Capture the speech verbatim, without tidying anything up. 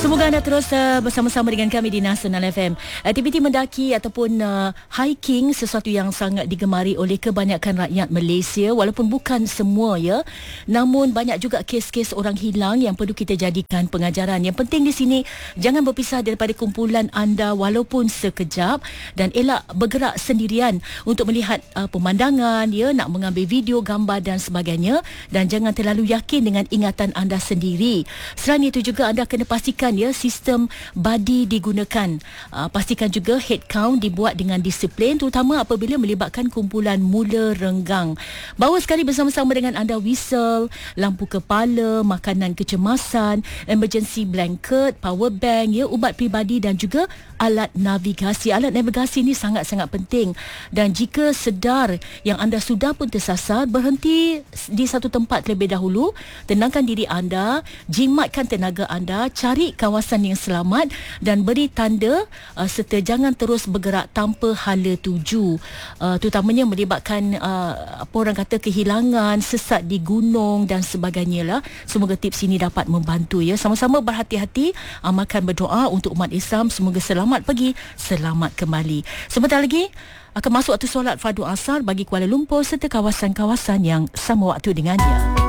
Semoga anda terus uh, bersama-sama dengan kami di Nasional F M. Aktiviti mendaki ataupun uh, hiking sesuatu yang sangat digemari oleh kebanyakan rakyat Malaysia, walaupun bukan semua ya. Namun banyak juga kes-kes orang hilang yang perlu kita jadikan pengajaran. Yang penting di sini, jangan berpisah daripada kumpulan anda walaupun sekejap, dan elak bergerak sendirian untuk melihat uh, pemandangan ya, nak mengambil video, gambar dan sebagainya, dan jangan terlalu yakin dengan ingatan anda sendiri. Selain itu juga anda kena pastikan ya sistem badi digunakan. Uh, pastikan juga head count dibuat dengan disiplin, terutama apabila melibatkan kumpulan mula renggang. Bawa sekali bersama-sama dengan anda whistle, lampu kepala, makanan kecemasan, emergency blanket, power bank, ya, ubat peribadi dan juga alat navigasi. Alat navigasi ini sangat-sangat penting, dan jika sedar yang anda sudah pun tersasar, berhenti di satu tempat terlebih dahulu, tenangkan diri anda, jimatkan tenaga anda, cari kawasan yang selamat dan beri tanda uh, serta jangan terus bergerak tanpa hala tuju, uh, terutamanya melibatkan uh, apa orang kata kehilangan, sesat di gunung dan sebagainya lah. Semoga tips ini dapat membantu ya. Sama-sama berhati-hati, amalkan berdoa untuk umat Islam, semoga selamat pergi, selamat kembali. Sebentar lagi akan masuk waktu solat fardu asar bagi Kuala Lumpur serta kawasan-kawasan yang sama waktu dengannya.